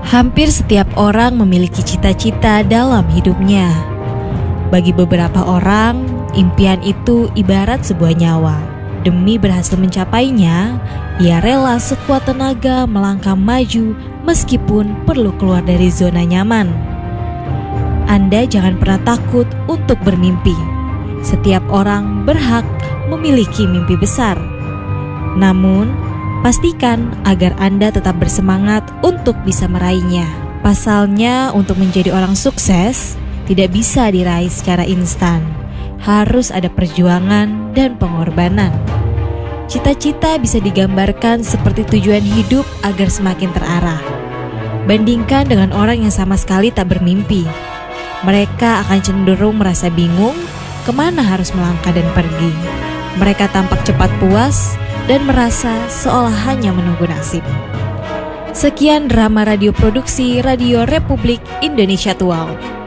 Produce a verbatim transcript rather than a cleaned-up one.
Hampir setiap orang memiliki cita-cita dalam hidupnya. Bagi beberapa orang, impian itu ibarat sebuah nyawa. Demi berhasil mencapainya, ia rela sekuat tenaga melangkah maju meskipun perlu keluar dari zona nyaman. Anda jangan pernah takut untuk bermimpi. Setiap orang berhak memiliki mimpi besar. Namun, pastikan agar Anda tetap bersemangat untuk bisa meraihnya. Pasalnya, untuk menjadi orang sukses tidak bisa diraih secara instan. Harus ada perjuangan dan pengorbanan. Cita-cita bisa digambarkan seperti tujuan hidup agar semakin terarah. Bandingkan dengan orang yang sama sekali tak bermimpi. Mereka akan cenderung merasa bingung kemana harus melangkah dan pergi. Mereka tampak cepat puas dan merasa seolah hanya menunggu nasib. Sekian drama radio produksi Radio Republik Indonesia Tual.